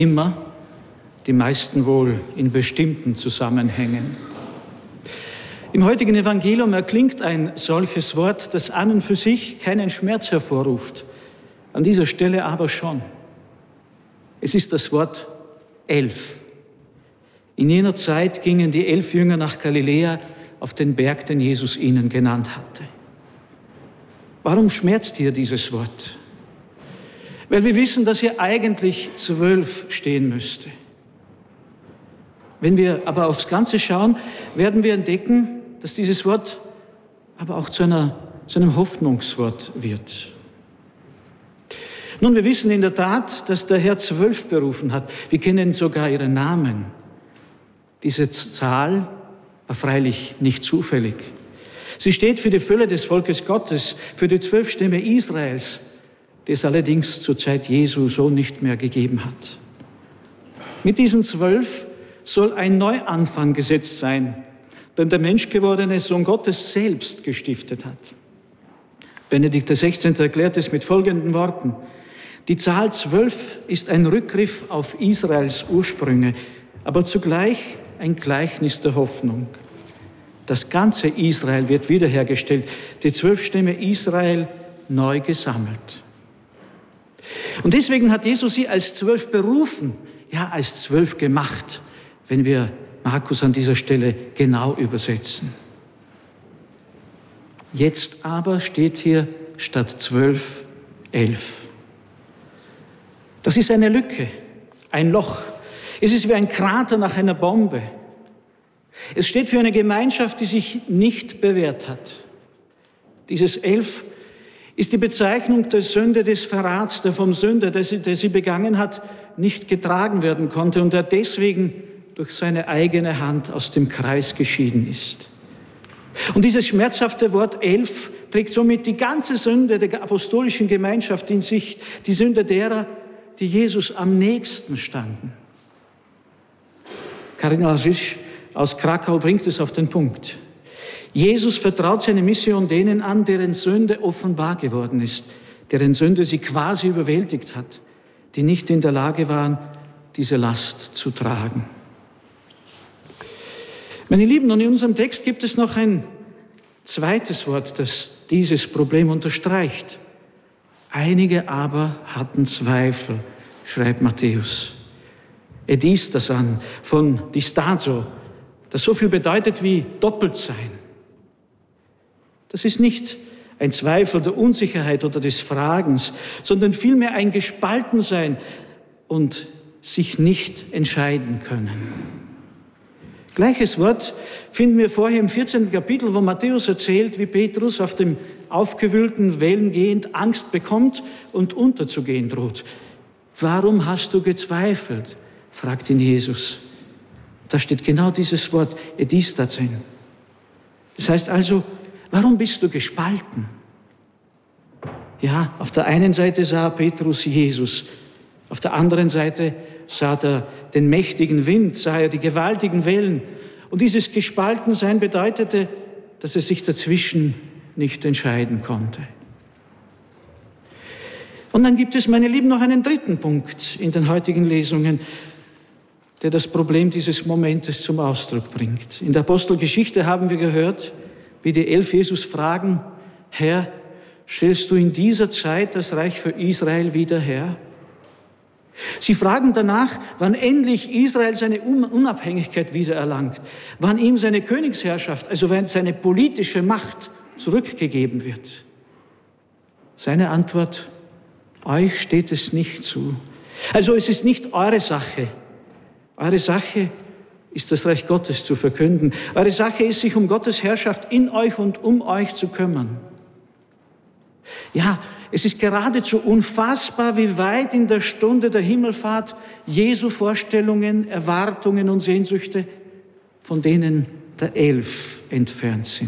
Immer, die meisten wohl in bestimmten Zusammenhängen. Im heutigen Evangelium erklingt ein solches Wort, das an und für sich keinen Schmerz hervorruft, an dieser Stelle aber schon. Es ist das Wort 11. In jener Zeit gingen die 11 Jünger nach Galiläa auf den Berg, den Jesus ihnen genannt hatte. Warum schmerzt hier dieses Wort? Weil wir wissen, dass hier eigentlich 12 stehen müsste. Wenn wir aber aufs Ganze schauen, werden wir entdecken, dass dieses Wort aber auch zu einem Hoffnungswort wird. Nun, wir wissen in der Tat, dass der Herr 12 berufen hat. Wir kennen sogar ihre Namen. Diese Zahl war freilich nicht zufällig. Sie steht für die Fülle des Volkes Gottes, für die 12 Stämme Israels, die es allerdings zur Zeit Jesu so nicht mehr gegeben hat. Mit diesen 12 soll ein Neuanfang gesetzt sein, den der menschgewordene Sohn Gottes selbst gestiftet hat. Benedikt XVI. Erklärt es mit folgenden Worten: Die Zahl 12 ist ein Rückgriff auf Israels Ursprünge, aber zugleich ein Gleichnis der Hoffnung. Das ganze Israel wird wiederhergestellt, die 12 Stämme Israel neu gesammelt. Und deswegen hat Jesus sie als 12 berufen, ja als 12 gemacht, wenn wir Markus an dieser Stelle genau übersetzen. Jetzt aber steht hier statt 12, 11. Das ist eine Lücke, ein Loch. Es ist wie ein Krater nach einer Bombe. Es steht für eine Gemeinschaft, die sich nicht bewährt hat. Dieses 11 ist die Bezeichnung der Sünde des Verrats, der vom Sünder, der sie begangen hat, nicht getragen werden konnte und der deswegen durch seine eigene Hand aus dem Kreis geschieden ist. Und dieses schmerzhafte Wort 11 trägt somit die ganze Sünde der apostolischen Gemeinschaft in sich, die Sünde derer, die Jesus am nächsten standen. Kardinal Rzysz aus Krakau bringt es auf den Punkt. Jesus vertraut seine Mission denen an, deren Sünde offenbar geworden ist, deren Sünde sie quasi überwältigt hat, die nicht in der Lage waren, diese Last zu tragen. Meine Lieben, und in unserem Text gibt es noch ein zweites Wort, das dieses Problem unterstreicht. Einige aber hatten Zweifel, schreibt Matthäus. Edistasan von distazo, das so viel bedeutet wie doppelt sein. Das ist nicht ein Zweifel der Unsicherheit oder des Fragens, sondern vielmehr ein Gespaltensein und sich nicht entscheiden können. Gleiches Wort finden wir vorher im 14. Kapitel, wo Matthäus erzählt, wie Petrus auf dem aufgewühlten Wellen gehend Angst bekommt und unterzugehen droht. Warum hast du gezweifelt? Fragt ihn Jesus. Da steht genau dieses Wort, edistazen. Das heißt also, warum bist du gespalten? Ja, auf der einen Seite sah Petrus Jesus, auf der anderen Seite sah er den mächtigen Wind, sah er die gewaltigen Wellen. Und dieses Gespaltensein bedeutete, dass er sich dazwischen nicht entscheiden konnte. Und dann gibt es, meine Lieben, noch einen dritten Punkt in den heutigen Lesungen, der das Problem dieses Momentes zum Ausdruck bringt. In der Apostelgeschichte haben wir gehört, wie die 11 Jesus fragen: Herr, stellst du in dieser Zeit das Reich für Israel wieder her? Sie fragen danach, wann endlich Israel seine Unabhängigkeit wiedererlangt, wann ihm seine Königsherrschaft, also wenn seine politische Macht zurückgegeben wird. Seine Antwort: Euch steht es nicht zu. Also es ist nicht eure Sache. Eure Sache ist, das Reich Gottes zu verkünden. Eure Sache ist, sich um Gottes Herrschaft in euch und um euch zu kümmern. Ja, es ist geradezu unfassbar, wie weit in der Stunde der Himmelfahrt Jesu Vorstellungen, Erwartungen und Sehnsüchte von denen der 11 entfernt sind.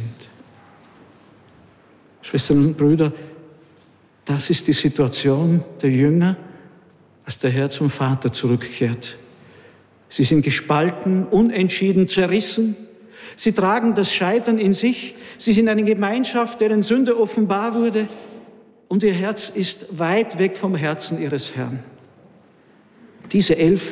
Schwestern und Brüder, das ist die Situation der Jünger, als der Herr zum Vater zurückkehrt. Sie sind gespalten, unentschieden, zerrissen. Sie tragen das Scheitern in sich. Sie sind eine Gemeinschaft, deren Sünde offenbar wurde. Und ihr Herz ist weit weg vom Herzen ihres Herrn. diese 11